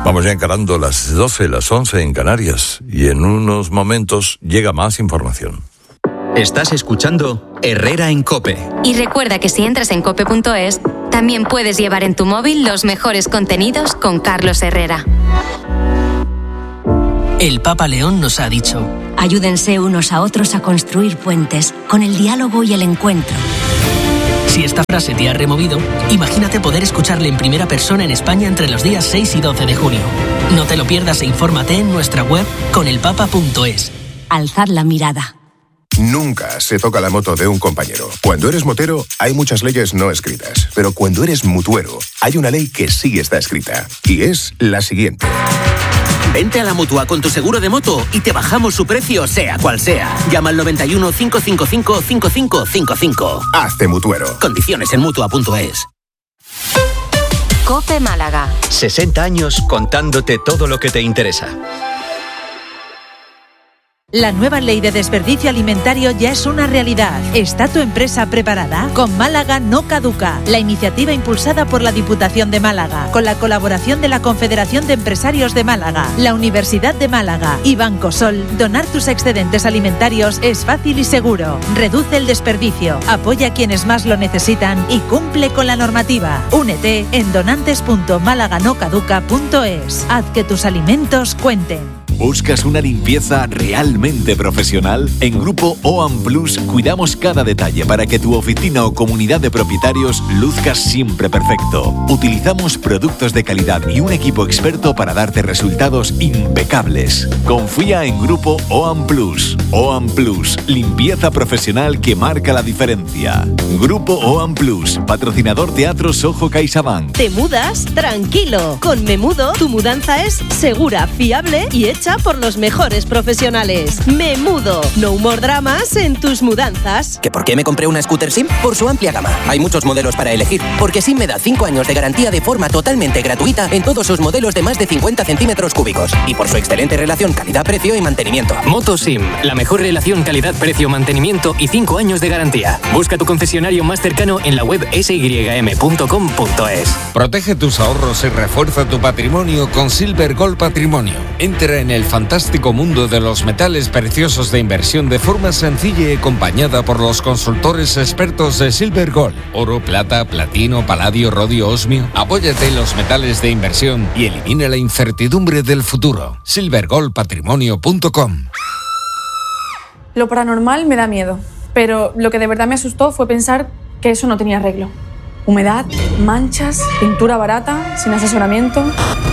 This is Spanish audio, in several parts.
Vamos ya encarando las 12, las 11 en Canarias, y en unos momentos llega más información. Estás escuchando Herrera en COPE. Y recuerda que si entras en cope.es, también puedes llevar en tu móvil los mejores contenidos con Carlos Herrera. El Papa León nos ha dicho: ayúdense unos a otros a construir puentes con el diálogo y el encuentro. Si esta frase te ha removido, imagínate poder escucharle en primera persona en España entre los días 6 y 12 de junio. No te lo pierdas e infórmate en nuestra web conelpapa.es. Alzad la mirada. Nunca se toca la moto de un compañero. Cuando eres motero, hay muchas leyes no escritas. Pero cuando eres mutuero, hay una ley que sí está escrita. Y es la siguiente. Vente a la Mutua con tu seguro de moto y te bajamos su precio, sea cual sea. Llama al 91 555 5555. Hazte mutuero. Condiciones en Mutua.es. COPE Málaga. 60 años contándote todo lo que te interesa. La nueva ley de desperdicio alimentario ya es una realidad. ¿Está tu empresa preparada? Con Málaga no caduca. La iniciativa impulsada por la Diputación de Málaga, con la colaboración de la Confederación de Empresarios de Málaga, la Universidad de Málaga y Banco Sol. Donar tus excedentes alimentarios es fácil y seguro. Reduce el desperdicio, apoya a quienes más lo necesitan y cumple con la normativa. Únete en donantes.malaganocaduca.es. Haz que tus alimentos cuenten. ¿Buscas una limpieza realmente profesional? En Grupo OAM Plus cuidamos cada detalle para que tu oficina o comunidad de propietarios luzca siempre perfecto. Utilizamos productos de calidad y un equipo experto para darte resultados impecables. Confía en Grupo OAM Plus. OAM Plus, limpieza profesional que marca la diferencia. Grupo OAM Plus, patrocinador Teatro Soho CaixaBank. ¿Te mudas? Tranquilo. Con Memudo, tu mudanza es segura, fiable y hecha por los mejores profesionales. Memudo. No humor dramas en tus mudanzas. ¿Que por qué me compré una scooter SIM? Por su amplia gama. Hay muchos modelos para elegir. Porque SIM me da 5 años de garantía de forma totalmente gratuita en todos sus modelos de más de 50 centímetros cúbicos. Y por su excelente relación calidad-precio y mantenimiento. Motosim, la mejor relación calidad-precio-mantenimiento y 5 años de garantía. Busca tu concesionario más cercano en la web sym.com.es. Protege tus ahorros y refuerza tu patrimonio con Silver Gold Patrimonio. Entra en el fantástico mundo de los metales preciosos de inversión de forma sencilla y acompañada por los consultores expertos de Silver Gold. Oro, plata, platino, paladio, rodio, osmio. Apóyate en los metales de inversión y elimina la incertidumbre del futuro. silvergoldpatrimonio.com. Lo paranormal me da miedo, pero lo que de verdad me asustó fue pensar que eso no tenía arreglo. Humedad, manchas, pintura barata, sin asesoramiento.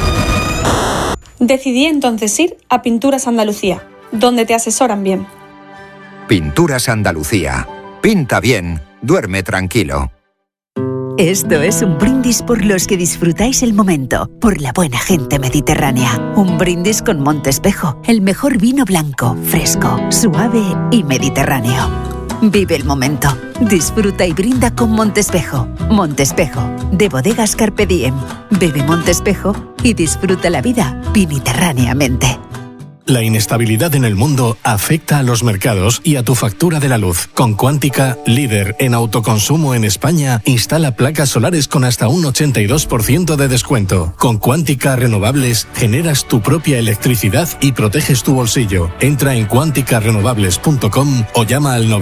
Decidí entonces ir a Pinturas Andalucía, donde te asesoran bien. Pinturas Andalucía. Pinta bien, duerme tranquilo. Esto es un brindis por los que disfrutáis el momento, por la buena gente mediterránea. Un brindis con Montespejo, el mejor vino blanco, fresco, suave y mediterráneo. Vive el momento, disfruta y brinda con Montespejo. Montespejo, de Bodegas Carpe Diem. Bebe Montespejo y disfruta la vida mediterráneamente. La inestabilidad en el mundo afecta a los mercados y a tu factura de la luz. Con Quántica, líder en autoconsumo en España, instala placas solares con hasta un 82% de descuento. Con Quántica Renovables generas tu propia electricidad y proteges tu bolsillo. Entra en quanticarenovables.com o llama al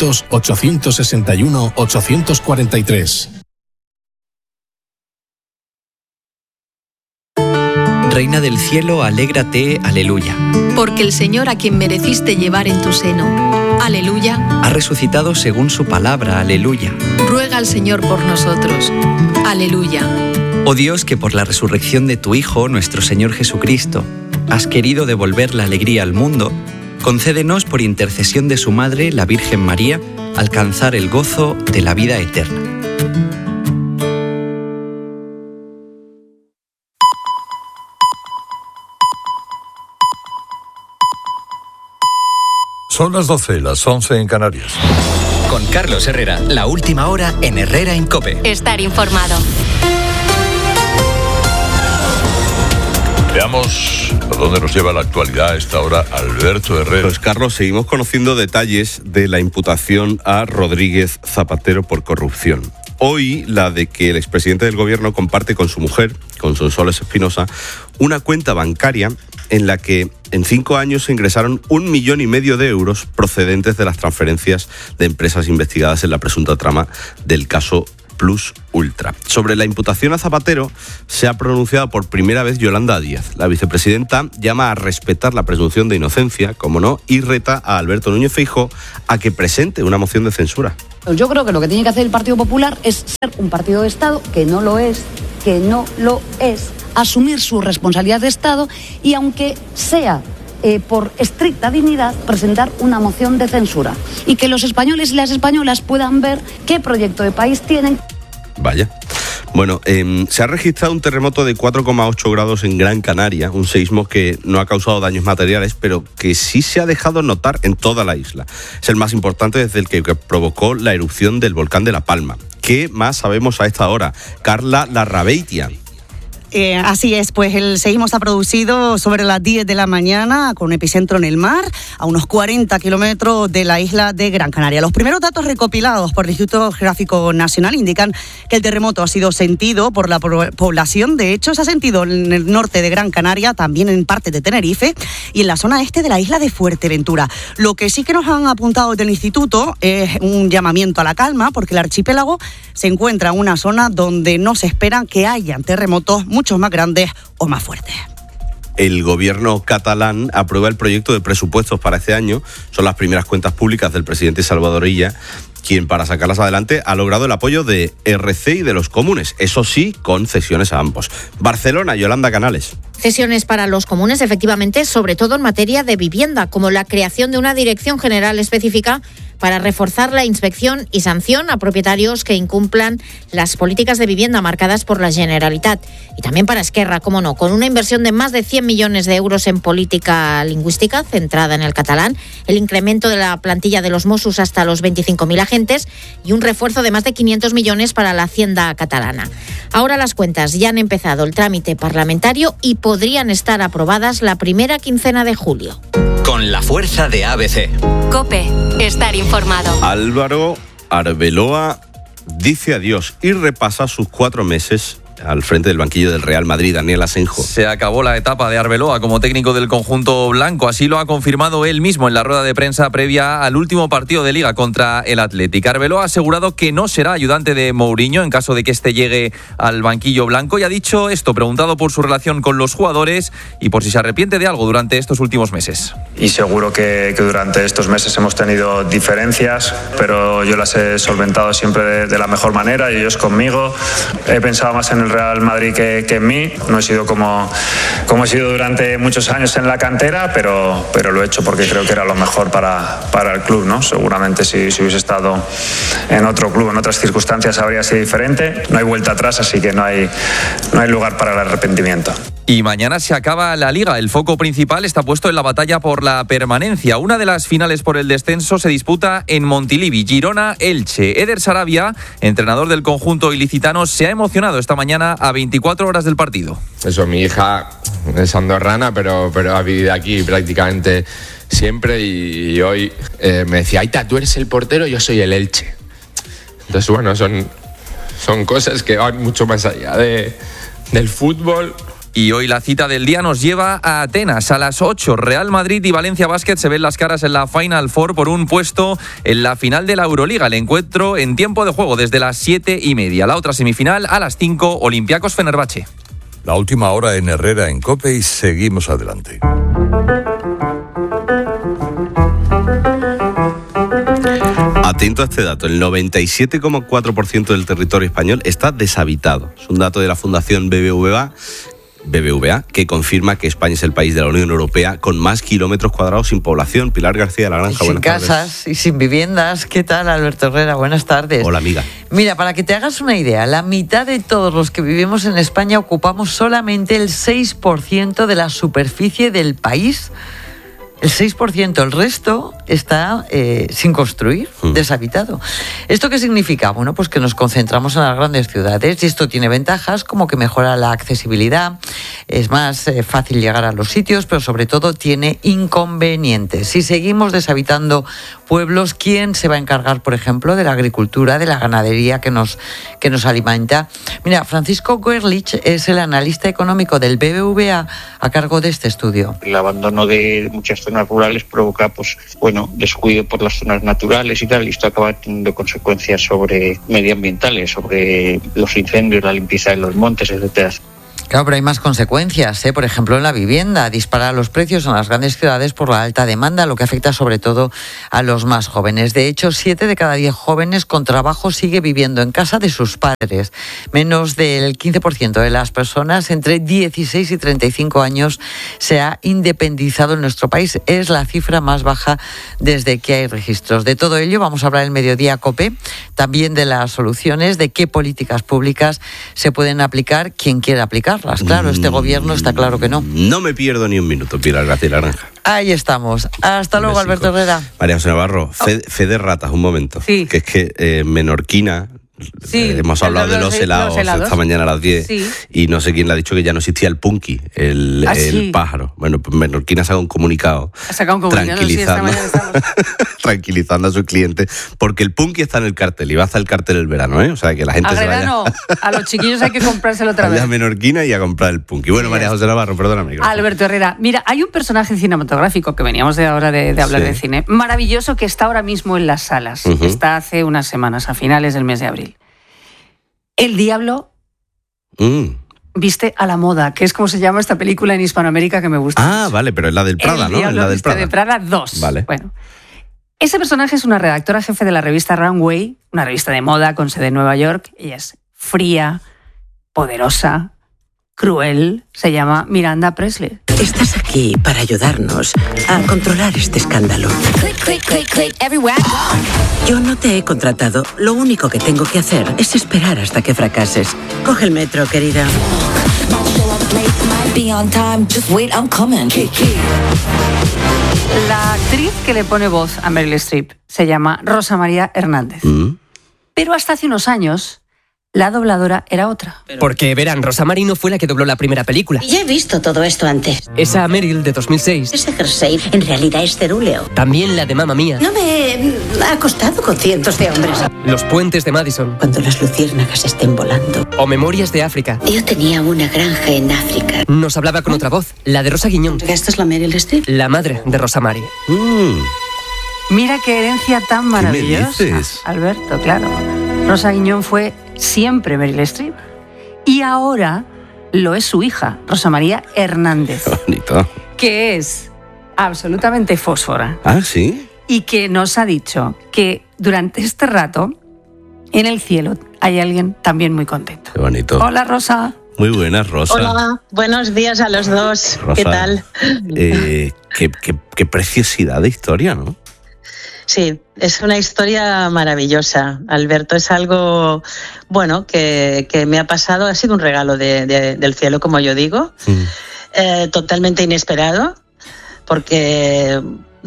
900-861-843. Reina del cielo, alégrate, aleluya. Porque el Señor a quien mereciste llevar en tu seno, aleluya, ha resucitado según su palabra, aleluya. Ruega al Señor por nosotros, aleluya. Oh Dios, que por la resurrección de tu Hijo, nuestro Señor Jesucristo, has querido devolver la alegría al mundo, concédenos por intercesión de su Madre, la Virgen María, alcanzar el gozo de la vida eterna. Son las 12, las 11 en Canarias. Con Carlos Herrera, la última hora en Herrera en COPE. Estar informado. Veamos a dónde nos lleva la actualidad a esta hora Alberto Herrera. Pues Carlos, seguimos conociendo detalles de la imputación a Rodríguez Zapatero por corrupción. Hoy la de que el expresidente del gobierno comparte con su mujer, con Sonsoles Espinosa, una cuenta bancaria en la que en 5 años se ingresaron 1,5 millones de euros procedentes de las transferencias de empresas investigadas en la presunta trama del caso Plus Ultra. Sobre la imputación a Zapatero se ha pronunciado por primera vez Yolanda Díaz. La vicepresidenta llama a respetar la presunción de inocencia, como no, y reta a Alberto Núñez Feijóo a que presente una moción de censura. Yo creo que lo que tiene que hacer el Partido Popular es ser un partido de Estado, que no lo es, asumir su responsabilidad de Estado y aunque sea por estricta dignidad, presentar una moción de censura y que los españoles y las españolas puedan ver qué proyecto de país tienen. Vaya. Bueno, se ha registrado un terremoto de 4,8 grados en Gran Canaria, un seísmo que no ha causado daños materiales, pero que sí se ha dejado notar en toda la isla. Es el más importante desde el que provocó la erupción del volcán de La Palma. ¿Qué más sabemos a esta hora? Carla Larrabeitia. Así es, pues el seísmo se ha producido sobre las 10 de la mañana con epicentro en el mar, a unos 40 kilómetros de la isla de Gran Canaria. Los primeros datos recopilados por el Instituto Geográfico Nacional indican que el terremoto ha sido sentido por la población. De hecho, se ha sentido en el norte de Gran Canaria, también en parte de Tenerife y en la zona este de la isla de Fuerteventura. Lo que sí que nos han apuntado del instituto es un llamamiento a la calma, porque el archipiélago se encuentra en una zona donde no se espera que hayan terremotos muchos más grandes o más fuertes. El gobierno catalán aprueba el proyecto de presupuestos para este año. Son las primeras cuentas públicas del presidente Salvador Illa, quien para sacarlas adelante ha logrado el apoyo de RC y de los comunes, eso sí, con cesiones a ambos. Barcelona, Yolanda Canales. Cesiones para los comunes, efectivamente, sobre todo en materia de vivienda, como la creación de una dirección general específica para reforzar la inspección y sanción a propietarios que incumplan las políticas de vivienda marcadas por la Generalitat. Y también para Esquerra, cómo no, con una inversión de más de 100 millones de euros en política lingüística centrada en el catalán, el incremento de la plantilla de los Mossos hasta los 25.000 agentes y un refuerzo de más de 500 millones para la Hacienda catalana. Ahora las cuentas ya han empezado el trámite parlamentario y podrían estar aprobadas la primera quincena de julio. Con la fuerza de ABC. COPE. Estar informado. Álvaro Arbeloa dice adiós y repasa sus 4 meses al frente del banquillo del Real Madrid. Daniel Asenjo. Se acabó la etapa de Arbeloa como técnico del conjunto blanco. Así lo ha confirmado él mismo en la rueda de prensa previa al último partido de Liga contra el Athletic. Arbeloa ha asegurado que no será ayudante de Mourinho en caso de que éste llegue al banquillo blanco y ha dicho esto, preguntado por su relación con los jugadores y por si se arrepiente de algo durante estos últimos meses. Y seguro que durante estos meses hemos tenido diferencias, pero yo las he solventado siempre de la mejor manera y ellos conmigo. He pensado más en el Real Madrid que en mí. No he sido como he sido durante muchos años en la cantera, pero lo he hecho porque creo que era lo mejor para el club, ¿no? Seguramente si hubiese estado en otro club, en otras circunstancias, habría sido diferente. No hay vuelta atrás, así que no hay lugar para el arrepentimiento. Y mañana se acaba la Liga. El foco principal está puesto en la batalla por la permanencia. Una de las finales por el descenso se disputa en Montilivi, Girona-Elche. Eder Sarabia, entrenador del conjunto ilicitano, se ha emocionado esta mañana a 24 horas del partido. Eso, mi hija es andorrana, pero ha vivido aquí prácticamente siempre y hoy me decía, Aita, tú eres el portero, yo soy el Elche. Entonces, bueno, son cosas que van mucho más allá del fútbol. Y hoy la cita del día nos lleva a Atenas. A las 8, Real Madrid y Valencia Basket se ven las caras en la Final Four por un puesto en la final de la Euroliga. El encuentro en tiempo de juego desde las 7:30. La otra semifinal a las 5, Olympiacos Fenerbahce. La última hora en Herrera en COPE y seguimos adelante. Atento a este dato, el 97,4% del territorio español está deshabitado. Es un dato de la Fundación BBVA, que confirma que España es el país de la Unión Europea con más kilómetros cuadrados sin población. Pilar García de la Granja, buenas tardes. Sin casas y sin viviendas. ¿Qué tal, Alberto Herrera? Buenas tardes. Hola, amiga. Mira, para que te hagas una idea, la mitad de todos los que vivimos en España ocupamos solamente el 6% de la superficie del país. El 6%, el resto está sin construir, deshabitado. ¿Esto qué significa? Bueno, pues que nos concentramos en las grandes ciudades y esto tiene ventajas como que mejora la accesibilidad, es más fácil llegar a los sitios, pero sobre todo tiene inconvenientes. Si seguimos deshabitando pueblos, ¿quién se va a encargar, por ejemplo, de la agricultura, de la ganadería que nos alimenta? Mira, Francisco Gerlich es el analista económico del BBVA a cargo de este estudio. El abandono de muchas zonas rurales provoca, descuido por las zonas naturales y tal, y esto acaba teniendo consecuencias medioambientales, sobre los incendios, la limpieza de los montes, etcétera. Claro, pero hay más consecuencias, Por ejemplo, en la vivienda, disparar los precios en las grandes ciudades por la alta demanda, lo que afecta sobre todo a los más jóvenes. De hecho, 7 de cada 10 jóvenes con trabajo sigue viviendo en casa de sus padres. Menos del 15% de las personas entre 16 y 35 años se ha independizado en nuestro país. Es la cifra más baja desde que hay registros. De todo ello vamos a hablar en Mediodía COPE, también de las soluciones, de qué políticas públicas se pueden aplicar, quien quiera aplicar. Claro, este gobierno está claro que no. No me pierdo ni un minuto, Pilar García Laranja. Ahí estamos. Hasta luego, Alberto Herrera. María José Navarro, fe de ratas, un momento. Sí. Que es que Menorquina... Sí, hemos hablado de los helados esta mañana a las 10 y no sé quién le ha dicho que ya no existía el punky, el pájaro. Bueno, pues Menorquina ha sacado un comunicado, tranquilizando a sus clientes, porque el punky está en el cartel y va a estar el cartel el verano, O sea, que la gente se vaya a los chiquillos hay que comprárselo otra vez. A Menorquina y a comprar el punky. Bueno, María José Navarro, perdóname. Alberto Herrera, mira, hay un personaje cinematográfico que veníamos de hablar de cine, maravilloso, que está ahora mismo en las salas. Está hace unas semanas, a finales del mes de abril. El Diablo viste a la moda, que es como se llama esta película en Hispanoamérica que me gusta mucho. Vale, pero es la del Prada, ¿no? El Diablo viste de Prada 2. Vale. Bueno, ese personaje es una redactora jefe de la revista Runway, una revista de moda con sede en Nueva York. Ella es fría, poderosa, cruel. Se llama Miranda Presley. Estás aquí para ayudarnos a controlar este escándalo. Yo no te he contratado. Lo único que tengo que hacer es esperar hasta que fracases. Coge el metro, querida. La actriz que le pone voz a Meryl Streep se llama Rosa María Hernández. Pero hasta hace unos años la dobladora era otra. Porque, verán, Rosa María no fue la que dobló la primera película. Ya he visto todo esto antes. Esa Meryl de 2006. Ese jersey en realidad es cerúleo. También la de Mamma Mía. No me he acostado con cientos de hombres. Los puentes de Madison. Cuando las luciérnagas estén volando. O Memorias de África. Yo tenía una granja en África. Nos hablaba con otra voz, la de Rosa Guiñón. ¿Esta es la Meryl Streep? La madre de Rosa María. Mira qué herencia tan maravillosa. ¿Qué me dices? Alberto, claro. Rosa Guiñón fue siempre Meryl Streep. Y ahora lo es su hija, Rosa María Hernández. Bonito. Que es absolutamente fósfora. ¿Sí? Y que nos ha dicho que durante este rato, en el cielo, hay alguien también muy contento. Qué bonito. Hola, Rosa. Muy buenas, Rosa. Hola, buenos días a los dos. Rosa, ¿qué tal? Qué preciosidad de historia, ¿no? Sí, es una historia maravillosa, Alberto. Es algo, que me ha pasado, ha sido un regalo del cielo, como yo digo, totalmente inesperado, porque,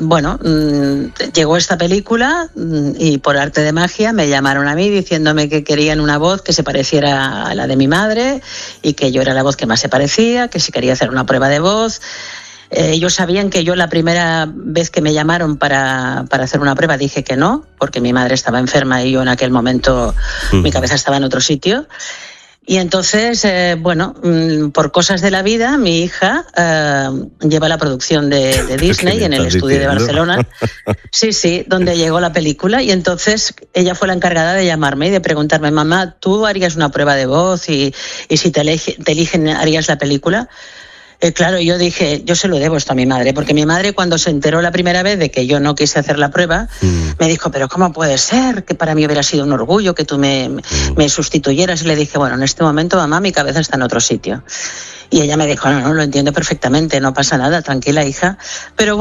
llegó esta película y por arte de magia me llamaron a mí diciéndome que querían una voz que se pareciera a la de mi madre y que yo era la voz que más se parecía, que si quería hacer una prueba de voz. Ellos sabían que yo la primera vez que me llamaron para hacer una prueba dije que no, porque mi madre estaba enferma y yo en aquel momento mi cabeza estaba en otro sitio. Y entonces, por cosas de la vida, mi hija lleva la producción de Disney en el estudio de Barcelona. Sí, donde llegó la película. Y entonces ella fue la encargada de llamarme y de preguntarme, mamá, ¿tú harías una prueba de voz y si te eligen harías la película? Claro, yo dije, yo se lo debo esto a mi madre, porque mi madre cuando se enteró la primera vez de que yo no quise hacer la prueba, me dijo, pero ¿cómo puede ser? Que para mí hubiera sido un orgullo que tú me sustituyeras. Y le dije, en este momento, mamá, mi cabeza está en otro sitio. Y ella me dijo, no, lo entiendo perfectamente, no pasa nada, tranquila, hija. Pero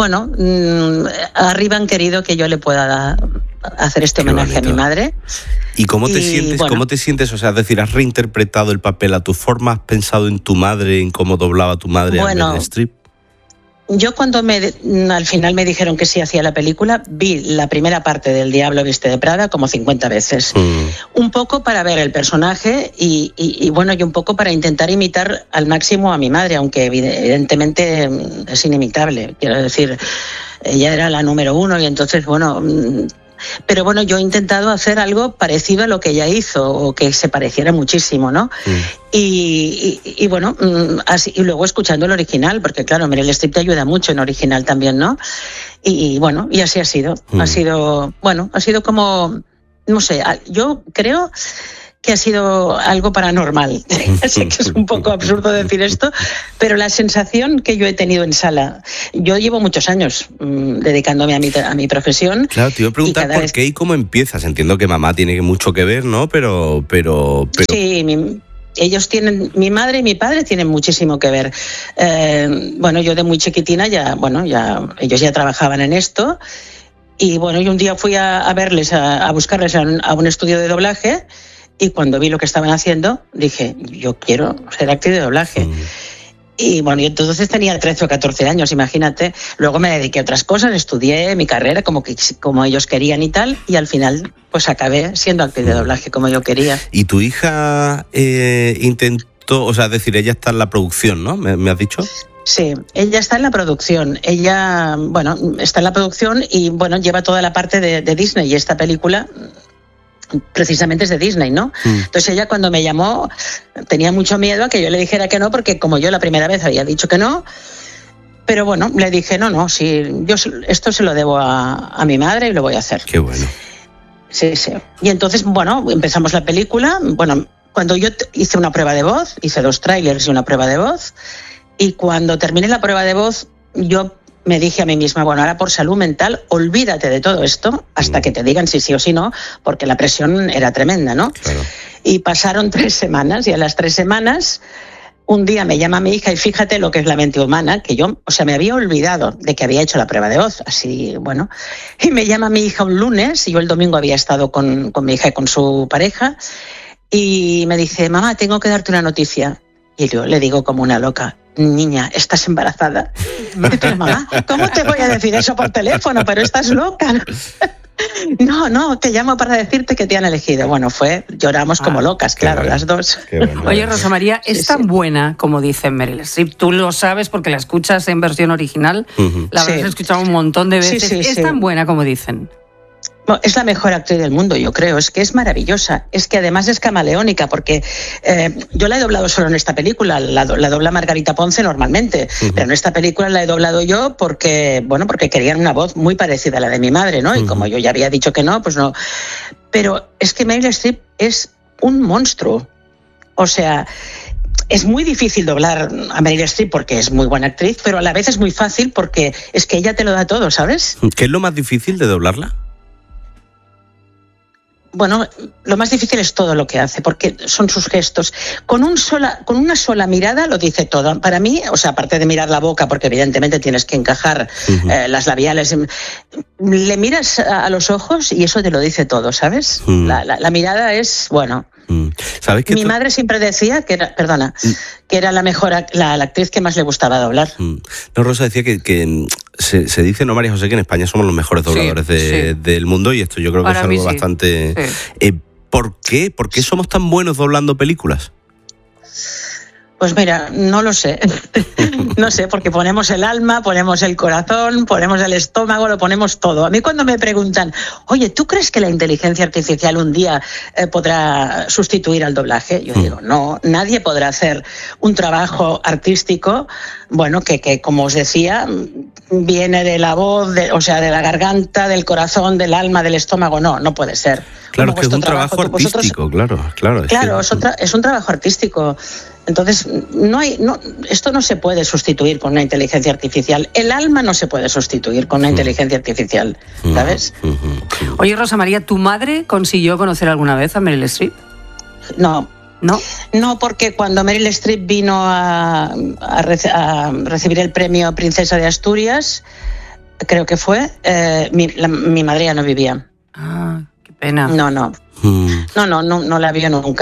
arriba han querido que yo le pueda hacer este homenaje a mi madre. ¿Y cómo te sientes? ¿Cómo te sientes? O sea, es decir, ¿has reinterpretado el papel a tu forma? ¿Has pensado en tu madre, en cómo doblaba tu madre a Meryl Streep? Yo cuando al final me dijeron que sí hacía la película, vi la primera parte del Diablo viste de Prada como 50 veces. Un poco para ver el personaje y bueno, y un poco para intentar imitar al máximo a mi madre, aunque evidentemente es inimitable. Quiero decir, ella era la número 1 y entonces, bueno... Pero bueno, yo he intentado hacer algo parecido a lo que ella hizo, o que se pareciera muchísimo, ¿no? Y bueno, así, y luego escuchando el original, porque claro, Meryl Streep te ayuda mucho en original también, ¿no? Y bueno, y así ha sido. Ha sido, bueno, ha sido como, no sé, yo creo que ha sido algo paranormal. Sé que es un poco absurdo decir esto, pero la sensación que yo he tenido en sala, yo llevo muchos años dedicándome a mi profesión. Claro, te iba a preguntar por qué y cómo empiezas. Entiendo que mamá tiene mucho que ver, ¿no? Pero... Sí, ellos tienen, mi madre y mi padre tienen muchísimo que ver. Bueno, yo de muy chiquitina ellos ya trabajaban en esto. Y bueno, y un día fui a verles, a buscarles a un estudio de doblaje. Y cuando vi lo que estaban haciendo, dije, yo quiero ser actriz de doblaje. Y bueno, y entonces tenía 13 o 14 años, imagínate. Luego me dediqué a otras cosas, estudié mi carrera como ellos querían y tal, y al final pues acabé siendo actriz de doblaje como yo quería. ¿Y tu hija intentó, o sea, es decir, ella está en la producción, ¿no? ¿Me has dicho? Sí, ella está en la producción. Ella, bueno, está en la producción y bueno, lleva toda la parte de Disney, y esta película... precisamente es de Disney, ¿no? Entonces ella cuando me llamó tenía mucho miedo a que yo le dijera que no, porque como yo la primera vez había dicho que no, pero bueno, le dije no, sí, yo esto se lo debo a mi madre y lo voy a hacer. Qué bueno. Sí. Y entonces, bueno, empezamos la película. Bueno, cuando yo hice una prueba de voz, hice 2 trailers y una prueba de voz, y cuando terminé la prueba de voz, yo me dije a mí misma, bueno, ahora por salud mental, olvídate de todo esto hasta que te digan si sí o si no, porque la presión era tremenda, ¿no? Claro. Y pasaron 3 semanas, y a las 3 semanas, un día me llama mi hija, y fíjate lo que es la mente humana, que yo, o sea, me había olvidado de que había hecho la prueba de voz, así, bueno, y me llama mi hija un lunes, y yo el domingo había estado con mi hija y con su pareja, y me dice, mamá, tengo que darte una noticia. Y yo le digo como una loca, niña, estás embarazada. Pero mamá, ¿cómo te voy a decir eso por teléfono? Pero estás loca. No, te llamo para decirte que te han elegido. Bueno, lloramos como locas, claro, bueno, las dos. Bueno. Oye, Rosa María, es tan buena como dice Meryl Streep. Tú lo sabes porque la escuchas en versión original, la habrás escuchado un montón de veces. Es tan buena como dicen. Bueno, es la mejor actriz del mundo, yo creo. Es que es maravillosa. Es que además es camaleónica, porque yo la he doblado solo en esta película. La dobla Margarita Ponce normalmente, pero en esta película la he doblado yo porque querían una voz muy parecida a la de mi madre, ¿no? Y como yo ya había dicho que no, pues no. Pero es que Meryl Streep es un monstruo. O sea, es muy difícil doblar a Meryl Streep porque es muy buena actriz, pero a la vez es muy fácil porque es que ella te lo da todo, ¿sabes? ¿Qué es lo más difícil de doblarla? Bueno, lo más difícil es todo lo que hace, porque son sus gestos. Con una sola mirada lo dice todo. Para mí, o sea, aparte de mirar la boca, porque evidentemente tienes que encajar las labiales, le miras a los ojos y eso te lo dice todo, ¿sabes? La mirada es, bueno... ¿Sabes que mi madre siempre decía que era la mejor, la actriz que más le gustaba doblar. No, Rosa decía que se dice, no, María José, que en España somos los mejores dobladores del mundo, y esto yo creo que es algo bastante... Sí. ¿Por qué somos tan buenos doblando películas? Pues mira, no lo sé. No sé, porque ponemos el alma, ponemos el corazón, ponemos el estómago, lo ponemos todo. A mí cuando me preguntan, oye, ¿tú crees que la inteligencia artificial un día podrá sustituir al doblaje? Yo digo, no, nadie podrá hacer un trabajo artístico, bueno, que como os decía, viene de la voz, o sea, de la garganta, del corazón, del alma, del estómago. No puede ser. Claro, que es un trabajo artístico, claro. Claro, es un trabajo artístico. Entonces, esto no se puede sustituir con una inteligencia artificial. El alma no se puede sustituir con una inteligencia artificial, ¿sabes? Oye, Rosa María, ¿tu madre consiguió conocer alguna vez a Meryl Streep? No, porque cuando Meryl Streep vino a recibir el premio Princesa de Asturias, creo que fue, mi madre ya no vivía. Ah, qué pena. No la vio nunca.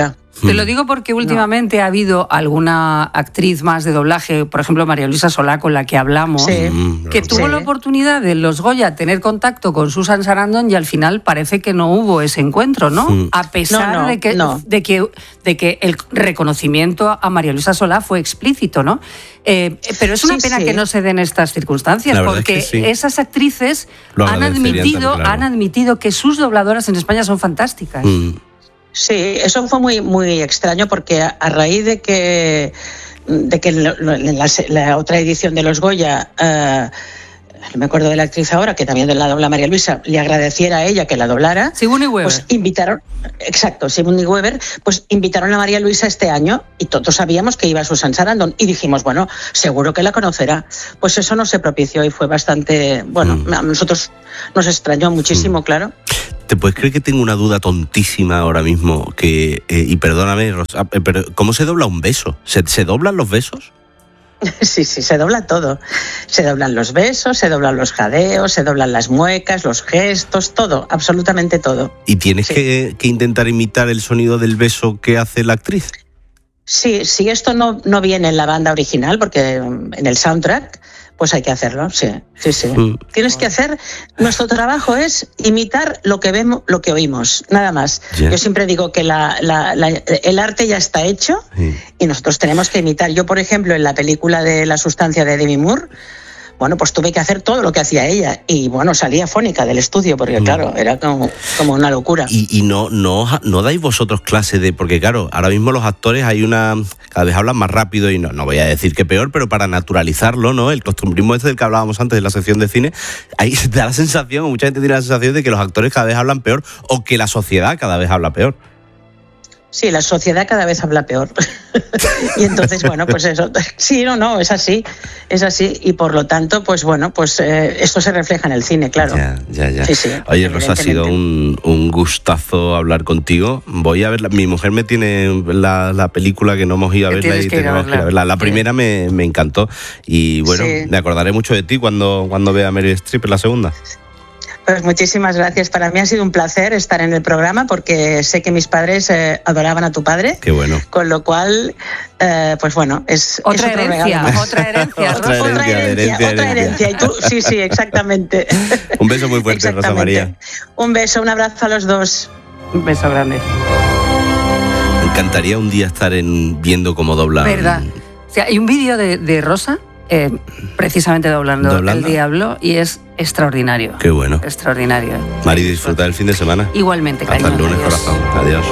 Te lo digo porque últimamente ha habido alguna actriz más de doblaje, por ejemplo María Luisa Solá, con la que hablamos, que tuvo la oportunidad de los Goya tener contacto con Susan Sarandon y al final parece que no hubo ese encuentro, ¿no? A pesar de que el reconocimiento a María Luisa Solá fue explícito, ¿no? Pero es una pena que no se den estas circunstancias, porque esas actrices han admitido que sus dobladoras en España son fantásticas. Sí, eso fue muy, muy extraño, porque a raíz de que en la otra edición de los Goya, no me acuerdo de la actriz ahora, que también la dobla María Luisa, le agradeciera a ella que la doblara. Sigourney Weaver. Pues Sigourney Weaver, pues invitaron a María Luisa este año y todos sabíamos que iba Susan Sarandon y dijimos, bueno, seguro que la conocerá. Pues eso no se propició y fue bastante, a nosotros nos extrañó muchísimo, claro. ¿Te puedes creer que tengo una duda tontísima ahora mismo? Y perdóname, Rosa, pero ¿cómo se dobla un beso? ¿Se doblan los besos? Sí, se dobla todo. Se doblan los besos, se doblan los jadeos, se doblan las muecas, los gestos, todo, absolutamente todo. ¿Y tienes que intentar imitar el sonido del beso que hace la actriz? Sí, si esto no viene en la banda original, porque en el soundtrack, pues hay que hacerlo, sí. Tienes que hacer, nuestro trabajo es imitar lo que vemos, lo que oímos, nada más. Yo siempre digo que el arte ya está hecho y nosotros tenemos que imitar. Yo, por ejemplo, en la película de La sustancia de Demi Moore, bueno, pues tuve que hacer todo lo que hacía ella y bueno, salía fónica del estudio porque claro, era como una locura. Y no dais vosotros clase de, porque claro, ahora mismo los actores cada vez hablan más rápido y no voy a decir que peor, pero para naturalizarlo, ¿no? El costumbrismo del que hablábamos antes de la sección de cine, ahí te da la sensación, o mucha gente tiene la sensación de que los actores cada vez hablan peor o que la sociedad cada vez habla peor. Sí, la sociedad cada vez habla peor. Y entonces, bueno, pues eso. Sí, es así. Es así. Y por lo tanto, pues bueno, pues esto se refleja en el cine, claro. Ya. Sí, oye, Rosa, ha sido un gustazo hablar contigo. Voy a verla. Mi mujer me tiene la película que no hemos ido a verla y tenemos que ir a verla. La primera me encantó. Y bueno, me acordaré mucho de ti cuando vea a Meryl Streep en la segunda. Pues muchísimas gracias. Para mí ha sido un placer estar en el programa porque sé que mis padres adoraban a tu padre. Qué bueno. Con lo cual, pues bueno, es otra herencia. Otra herencia. Y tú, sí, exactamente. Un beso muy fuerte, Rosa María. Un beso, un abrazo a los dos. Un beso grande. Me encantaría un día estar viendo cómo dobla. ¿Verdad? O sea, hay un vídeo de Rosa precisamente doblando El Diablo y es extraordinario. Qué bueno. Extraordinario. Mari, disfruta el fin de semana. Igualmente, cariño. Hasta el lunes, corazón. Adiós.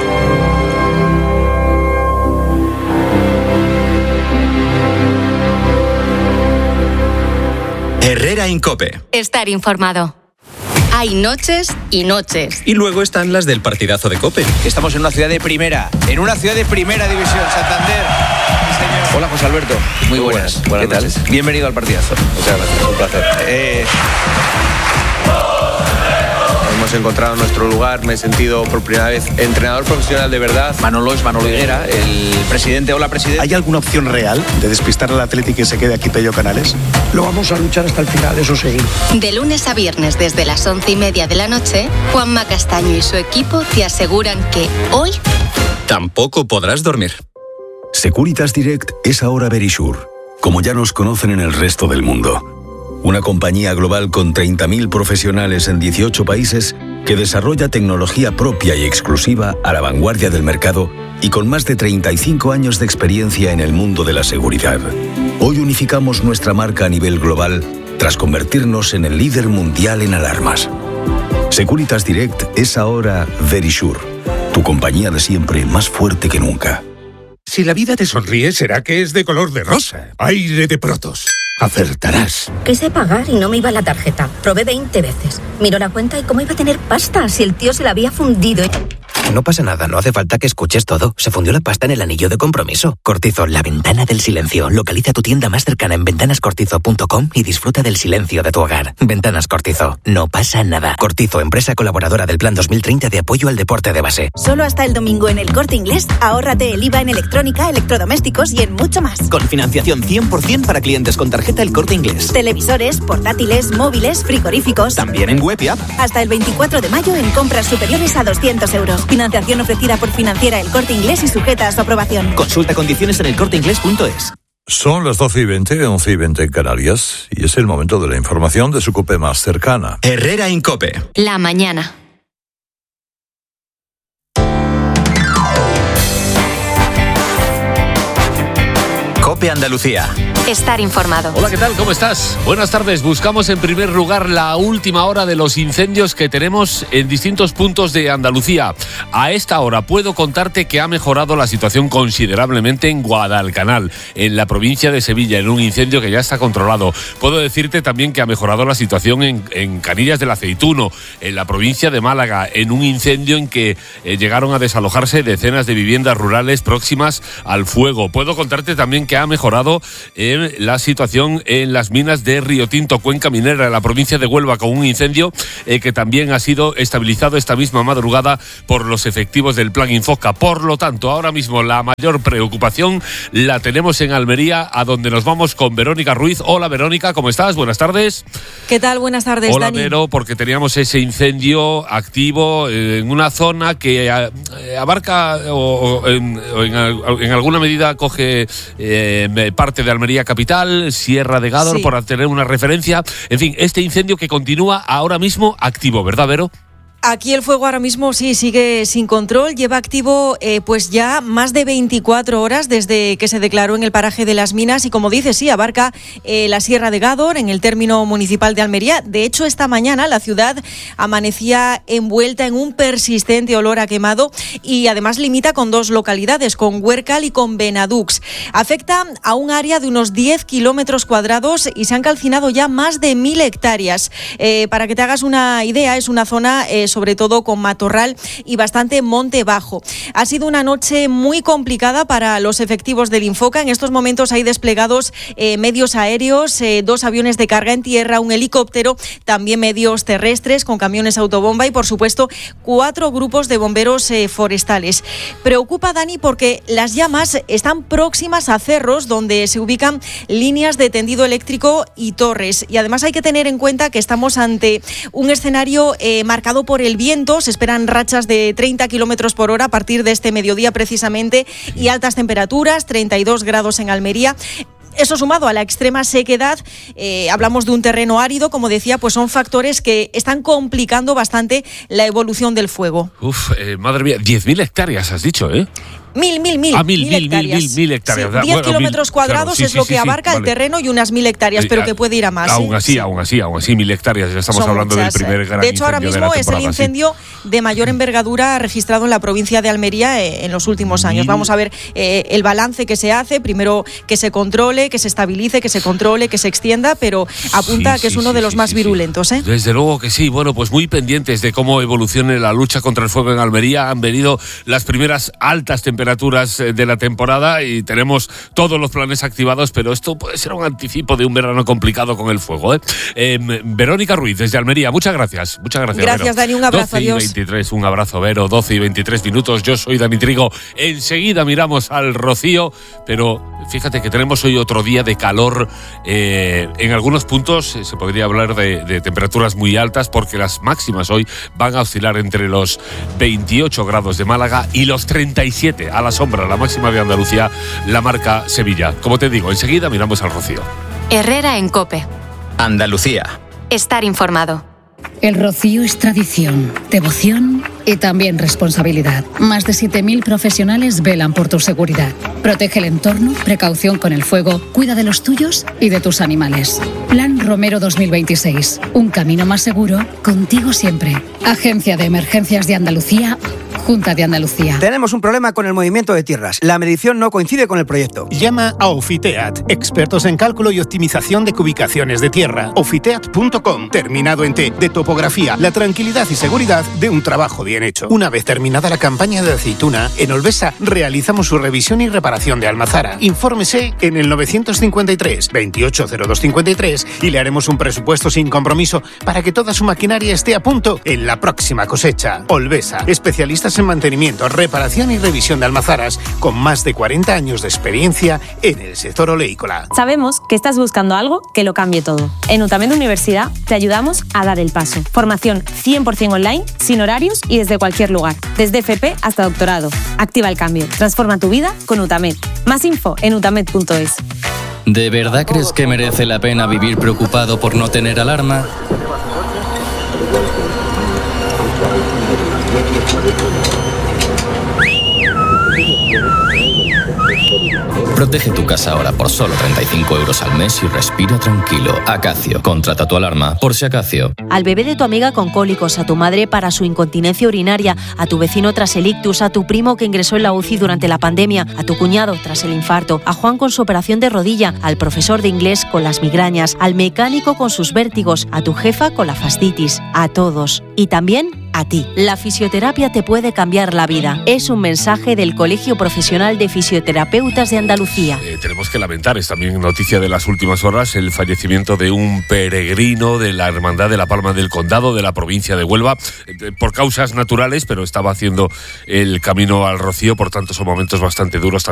Herrera Incope. Estar informado. Hay noches y noches. Y luego están las del partidazo de COPE. Estamos en una ciudad de primera división, Santander. Hola, José Alberto. Muy buenas. ¿Qué tal? Bienvenido al partidazo. Muchas gracias, un placer. Hemos encontrado nuestro lugar, me he sentido por primera vez entrenador profesional de verdad. Manolo es Manolo Higuera, el presidente. Hola, presidente. ¿Hay alguna opción real de despistar al Athletic y que se quede aquí Pello Canales? Lo vamos a luchar hasta el final, eso sí. De lunes a viernes desde las 11:30 de la noche, Juanma Castaño y su equipo te aseguran que hoy tampoco podrás dormir. Securitas Direct es ahora Verisure, como ya nos conocen en el resto del mundo. Una compañía global con 30.000 profesionales en 18 países que desarrolla tecnología propia y exclusiva a la vanguardia del mercado y con más de 35 años de experiencia en el mundo de la seguridad. Hoy unificamos nuestra marca a nivel global tras convertirnos en el líder mundial en alarmas. Securitas Direct es ahora Verisure, tu compañía de siempre más fuerte que nunca. Si la vida te sonríe, será que es de color de rosa. Aire de Protos. Acertarás. Quise pagar y no me iba la tarjeta. Probé 20 veces. Miró la cuenta y cómo iba a tener pasta si el tío se la había fundido. No pasa nada, no hace falta que escuches todo. Se fundió la pasta en el anillo de compromiso. Cortizo, la ventana del silencio. Localiza tu tienda más cercana en ventanascortizo.com y disfruta del silencio de tu hogar. Ventanas Cortizo. No pasa nada. Cortizo, empresa colaboradora del Plan 2030 de apoyo al deporte de base. Solo hasta el domingo en el Corte Inglés, ahórrate el IVA en electrónica, electrodomésticos y en mucho más. Con financiación 100% para clientes con tarjeta El Corte Inglés. Televisores, portátiles, móviles, frigoríficos. También en web y app. Hasta el 24 de mayo en compras superiores a 200 euros. Financiación ofrecida por Financiera El Corte Inglés y sujeta a su aprobación. Consulta condiciones en elcorteinglés.es. Son las 12:20, 11:20 en Canarias, y es el momento de la información de su COPE más cercana. Herrera en COPE. La mañana. COPE Andalucía. Estar informado. Hola, ¿qué tal? ¿Cómo estás? Buenas tardes. Buscamos en primer lugar la última hora de los incendios que tenemos en distintos puntos de Andalucía. A esta hora puedo contarte que ha mejorado la situación considerablemente en Guadalcanal, en la provincia de Sevilla, en un incendio que ya está controlado. Puedo decirte también que ha mejorado la situación en Canillas del Aceituno, en la provincia de Málaga, en un incendio en que llegaron a desalojarse decenas de viviendas rurales próximas al fuego. Puedo contarte también que ha mejorado la situación en las minas de Río Tinto, cuenca minera, en la provincia de Huelva, con un incendio que también ha sido estabilizado esta misma madrugada por los efectivos del Plan Infoca. Por lo tanto, ahora mismo la mayor preocupación la tenemos en Almería, a donde nos vamos con Verónica Ruiz. Hola, Verónica, ¿cómo estás? Buenas tardes. ¿Qué tal? Buenas tardes, Hola, Dani. Vero, porque teníamos ese incendio activo en una zona que abarca o en alguna medida coge parte de Almería capital, Sierra de Gádor, Sí. por tener una referencia. En fin, este incendio que continúa ahora mismo activo, ¿verdad, Vero? Aquí el fuego ahora mismo sí sigue sin control, lleva activo pues ya más de 24 horas desde que se declaró en el paraje de las minas y, como dices, sí, abarca la Sierra de Gádor, en el término municipal de Almería. De hecho, esta mañana la ciudad amanecía envuelta en un persistente olor a quemado y además limita con dos localidades, con Huércal y con Benadux. Afecta a un área de unos 10 kilómetros cuadrados y se han calcinado ya más de 1.000 hectáreas. Para que te hagas una idea, es una zona sobre todo con matorral y bastante monte bajo. Ha sido una noche muy complicada para los efectivos del Infoca. En estos momentos hay desplegados medios aéreos, 2 aviones de carga en tierra, un helicóptero, también medios terrestres con camiones autobomba y, por supuesto, 4 grupos de bomberos forestales. Preocupa, Dani, porque las llamas están próximas a cerros donde se ubican líneas de tendido eléctrico y torres. Y además hay que tener en cuenta que estamos ante un escenario marcado por el viento. Se esperan rachas de 30 kilómetros por hora a partir de este mediodía precisamente y altas temperaturas, 32 grados en Almería. Eso sumado a la extrema sequedad, hablamos de un terreno árido, como decía, pues son factores que están complicando bastante la evolución del fuego. Madre mía, 10.000 hectáreas has dicho, ¿eh? Mil hectáreas. Sí, 10 kilómetros cuadrados es lo que abarca el terreno y unas 1.000 hectáreas, pero que puede ir a más. Aún así, 1.000 hectáreas. Ya estamos hablando muchas, del primer gran de hecho, incendio ahora mismo de la es el incendio de mayor envergadura registrado en la provincia de Almería en los últimos años. Vamos a ver el balance que se hace. Primero que se controle, que se estabilice, que se controle, que se extienda, pero apunta a que es uno de los más virulentos. Desde luego que sí. Bueno, pues muy pendientes de cómo evolucione la lucha contra el fuego en Almería. Han venido las primeras altas temperaturas de la temporada y tenemos todos los planes activados, pero esto puede ser un anticipo de un verano complicado con el fuego. Verónica Ruiz, desde Almería, muchas gracias. Gracias, Vero. Dani, un abrazo, 12:23, un abrazo, Vero. 12:23, yo soy Dani Trigo. Enseguida miramos al Rocío, pero fíjate que tenemos hoy otro día de calor. En algunos puntos se podría hablar de temperaturas muy altas, porque las máximas hoy van a oscilar entre los 28 grados de Málaga y los 37 a la sombra. La máxima de Andalucía la marca Sevilla. Como te digo, enseguida miramos al Rocío. Herrera en COPE. Andalucía. Estar informado. El Rocío es tradición, devoción y también responsabilidad. Más de 7.000 profesionales velan por tu seguridad. Protege el entorno, precaución con el fuego, cuida de los tuyos y de tus animales. Plan Romero 2026. Un camino más seguro, contigo siempre. Agencia de Emergencias de Andalucía, Junta de Andalucía. Tenemos un problema con el movimiento de tierras. La medición no coincide con el proyecto. Llama a Ofiteat, expertos en cálculo y optimización de cubicaciones de tierra. Ofiteat.com, terminado en T, de topografía, la tranquilidad y seguridad de un trabajo bien hecho. Una vez terminada la campaña de aceituna, en Olvesa realizamos su revisión y reparación de almazara. Infórmese en el 953 280253 y le haremos un presupuesto sin compromiso para que toda su maquinaria esté a punto en la próxima cosecha. Olvesa, especialistas en mantenimiento, reparación y revisión de almazaras, con más de 40 años de experiencia en el sector oleícola. Sabemos que estás buscando algo que lo cambie todo. En UTAMED Universidad te ayudamos a dar el paso. Formación 100% online, sin horarios y desde cualquier lugar, desde FP hasta doctorado. Activa el cambio. Transforma tu vida con UTAMED. Más info en utamed.es. ¿De verdad crees que merece la pena vivir preocupado por no tener alarma? Protege tu casa ahora por solo 35 euros al mes y respira tranquilo. Acacio, contrata tu alarma por si Acacio. Al bebé de tu amiga con cólicos, a tu madre para su incontinencia urinaria, a tu vecino tras el ictus, a tu primo que ingresó en la UCI durante la pandemia, a tu cuñado tras el infarto, a Juan con su operación de rodilla, al profesor de inglés con las migrañas, al mecánico con sus vértigos, a tu jefa con la fascitis, a todos. Y también a ti. La fisioterapia te puede cambiar la vida. Es un mensaje del Colegio Profesional de Fisioterapeutas de Andalucía. Tenemos que lamentar, es también noticia de las últimas horas, el fallecimiento de un peregrino de la Hermandad de la Palma del Condado, de la provincia de Huelva, por causas naturales, pero estaba haciendo el camino al Rocío, por tanto son momentos bastante duros.